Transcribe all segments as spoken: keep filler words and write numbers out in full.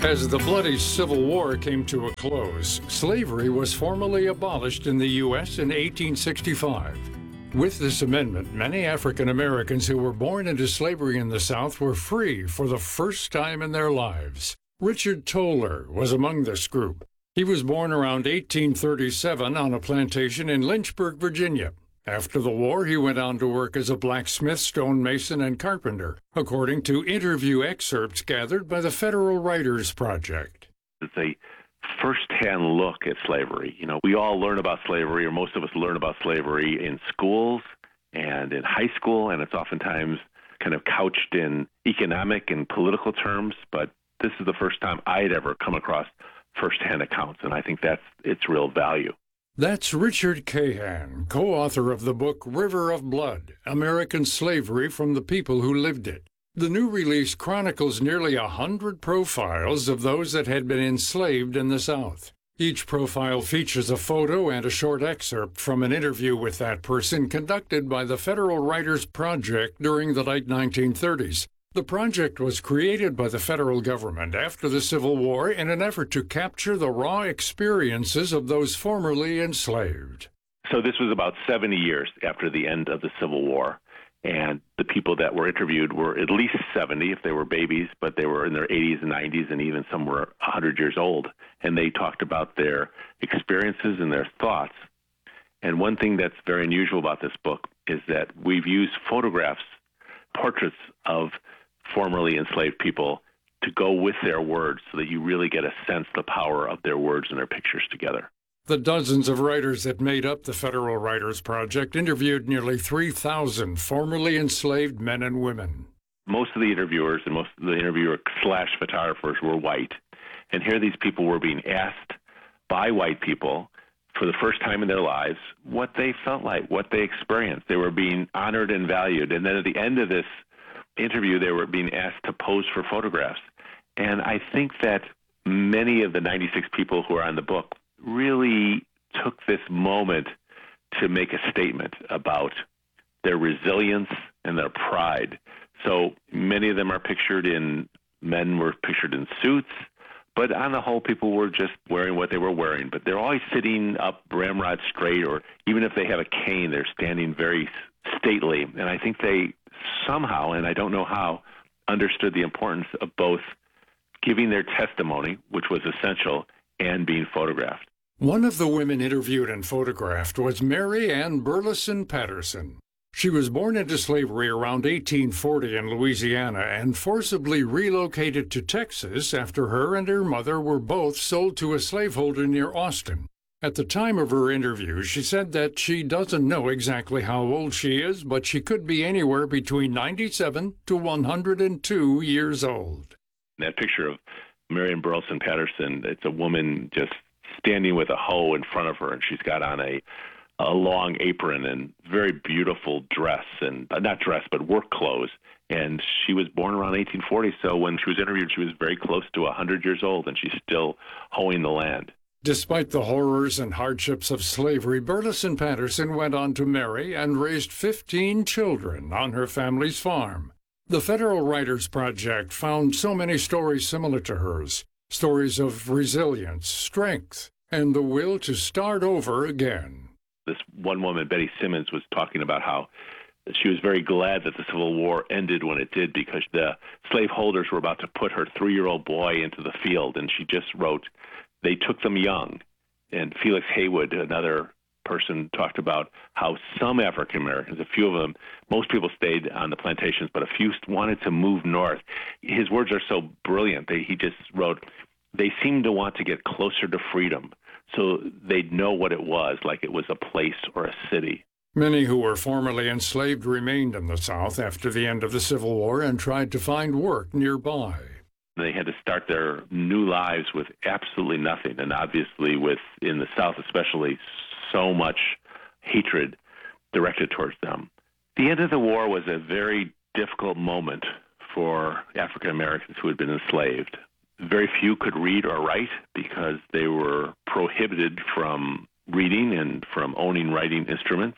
As the bloody Civil War came to a close, slavery was formally abolished in the U S in eighteen sixty-five. With this amendment, many African Americans who were born into slavery in the South were free for the first time in their lives. Richard Toller was among this group. He was born around eighteen thirty-seven on a plantation in Lynchburg, Virginia. After the war, he went on to work as a blacksmith, stonemason, and carpenter, according to interview excerpts gathered by the Federal Writers Project. It's a first-hand look at slavery. You know, we all learn about slavery, or most of us learn about slavery in schools and in high school, and it's oftentimes kind of couched in economic and political terms, but this is the first time I had ever come across first-hand accounts, and I think that's its real value. That's Richard Cahan, co-author of the book River of Blood, American Slavery from the People Who Lived It. The new release chronicles nearly a hundred profiles of those that had been enslaved in the South. Each profile features a photo and a short excerpt from an interview with that person conducted by the Federal Writers Project during the late nineteen thirties. The project was created by the federal government after the Civil War in an effort to capture the raw experiences of those formerly enslaved. So this was about seventy years after the end of the Civil War, and the people that were interviewed were at least seventy if they were babies, but they were in their eighties and nineties, and even some were one hundred years old. And they talked about their experiences and their thoughts. And one thing that's very unusual about this book is that we've used photographs, portraits of formerly enslaved people to go with their words so that you really get a sense of the power of their words and their pictures together. The dozens of writers that made up the Federal Writers Project interviewed nearly three thousand formerly enslaved men and women. Most of the interviewers and most of the interviewer slash photographers were white. And here these people were being asked by white people for the first time in their lives what they felt like, what they experienced. They were being honored and valued. And then at the end of this interview, they were being asked to pose for photographs. And I think that many of the ninety-six people who are on the book really took this moment to make a statement about their resilience and their pride. So many of them are pictured in, men were pictured in suits, but on the whole, people were just wearing what they were wearing. But they're always sitting up ramrod straight, or even if they have a cane, they're standing very stately. And I think they somehow, and I don't know how, understood the importance of both giving their testimony, which was essential, and being photographed. One of the women interviewed and photographed was Mary Ann Burleson Patterson. She was born into slavery around eighteen forty in Louisiana and forcibly relocated to Texas after her and her mother were both sold to a slaveholder near Austin. At the time of her interview, she said that she doesn't know exactly how old she is, but she could be anywhere between ninety-seven to one hundred two years old. That picture of Marion Burleson Patterson, it's a woman just standing with a hoe in front of her, and she's got on a a long apron and very beautiful dress, and uh, not dress, but work clothes. And she was born around eighteen forty, so when she was interviewed, she was very close to one hundred years old, and she's still hoeing the land. Despite the horrors and hardships of slavery, Burleson Patterson went on to marry and raised fifteen children on her family's farm. The Federal Writers Project found so many stories similar to hers, stories of resilience, strength, and the will to start over again. This one woman, Betty Simmons, was talking about how she was very glad that the Civil War ended when it did, because the slaveholders were about to put her three-year-old boy into the field, and she just wrote, they took them young. And Felix Haywood, another person, talked about how some African Americans, a few of them, most people stayed on the plantations, but a few wanted to move north. His words are so brilliant. They, he just wrote, they seemed to want to get closer to freedom, so they'd know what it was, like it was a place or a city. Many who were formerly enslaved remained in the South after the end of the Civil War and tried to find work nearby. They had to start their new lives with absolutely nothing, and obviously with, in the South especially, so much hatred directed towards them. The end of the war was a very difficult moment for African Americans who had been enslaved. Very few could read or write because they were prohibited from reading and from owning writing instruments,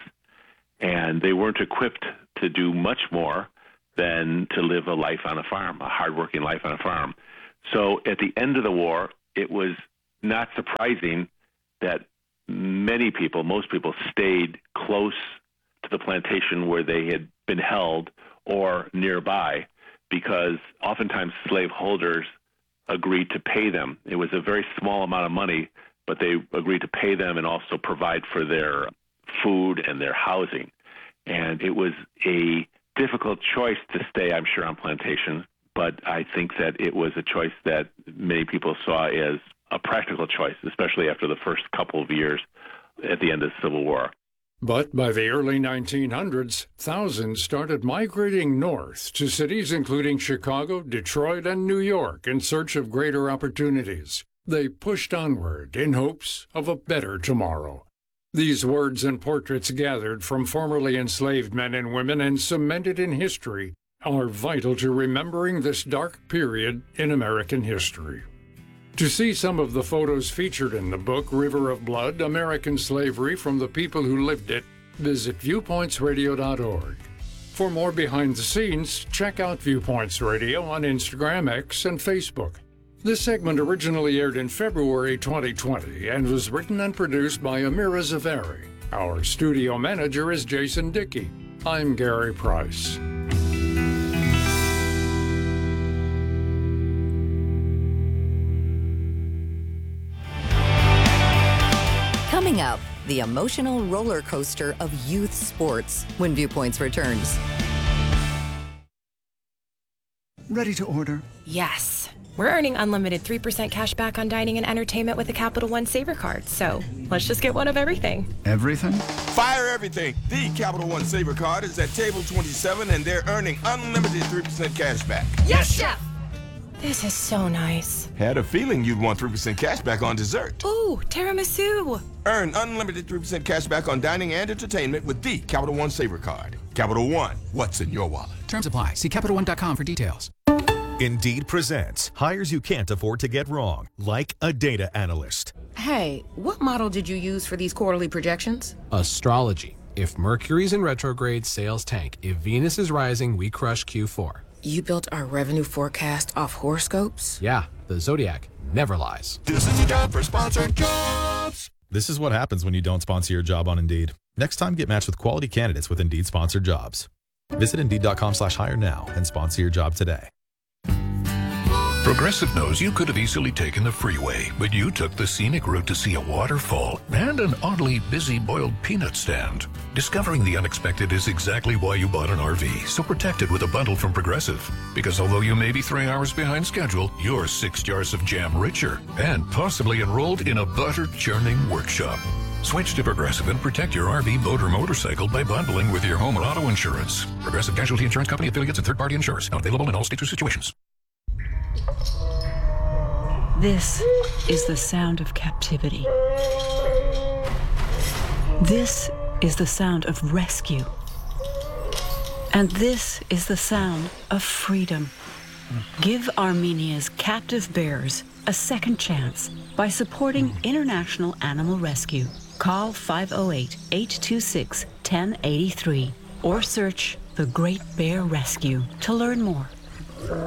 and they weren't equipped to do much more than to live a life on a farm, a hardworking life on a farm. So at the end of the war, it was not surprising that many people, most people, stayed close to the plantation where they had been held or nearby, because oftentimes slaveholders agreed to pay them. It was a very small amount of money, but they agreed to pay them and also provide for their food and their housing. And it was a difficult choice to stay, I'm sure, on plantations, but I think that it was a choice that many people saw as a practical choice, especially after the first couple of years at the end of the Civil War. But by the early nineteen hundreds, thousands started migrating north to cities including Chicago, Detroit, and New York in search of greater opportunities. They pushed onward in hopes of a better tomorrow. These words and portraits gathered from formerly enslaved men and women and cemented in history are vital to remembering this dark period in American history. To see some of the photos featured in the book River of Blood, American Slavery from the People Who Lived It, visit viewpoints radio dot org. For more behind the scenes, check out Viewpoints Radio on Instagram, X, and Facebook. This segment originally aired in February twenty twenty and was written and produced by Amira Zaveri. Our studio manager is Jason Dickey. I'm Gary Price. Coming up, the emotional roller coaster of youth sports when Viewpoints returns. Ready to order? Yes. We're earning unlimited three percent cash back on dining and entertainment with a Capital One Saver card, so let's just get one of everything. Everything? Fire everything! The Capital One Saver card is at table twenty-seven, and they're earning unlimited three percent cash back. Yes, Chef! This is so nice. Had a feeling you'd want three percent cash back on dessert. Ooh, tiramisu! Earn unlimited three percent cash back on dining and entertainment with the Capital One Saver card. Capital One, what's in your wallet? Terms apply. See Capital One dot com for details. Indeed presents hires you can't afford to get wrong, like a data analyst. Hey, what model did you use for these quarterly projections? Astrology. If Mercury's in retrograde, sales tank. If Venus is rising, we crush Q four. You built our revenue forecast off horoscopes? Yeah, the Zodiac never lies. This is your job for sponsored jobs. This is what happens when you don't sponsor your job on Indeed. Next time, get matched with quality candidates with Indeed sponsored jobs. Visit Indeed dot com slash hire now and sponsor your job today. Progressive knows you could have easily taken the freeway, but you took the scenic route to see a waterfall and an oddly busy boiled peanut stand. Discovering the unexpected is exactly why you bought an R V, so protect it with a bundle from Progressive. Because although you may be three hours behind schedule, you're six jars of jam richer and possibly enrolled in a butter-churning workshop. Switch to Progressive and protect your R V, boat, or motorcycle by bundling with your home or auto insurance. Progressive Casualty Insurance Company, affiliates, and third-party insurers. Not available in all states or situations. This is the sound of captivity. This is the sound of rescue. And this is the sound of freedom. Give Armenia's captive bears a second chance by supporting International Animal Rescue. Call five oh eight, eight two six, one oh eight three or search The Great Bear Rescue to learn more.